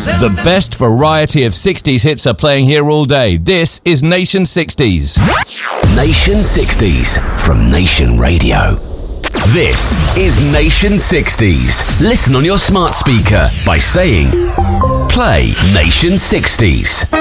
The best variety of 60s hits are playing here all day. This is Nation 60s. Nation 60s from Nation Radio. This is Nation 60s. Listen on your smart speaker by saying, play Nation 60s.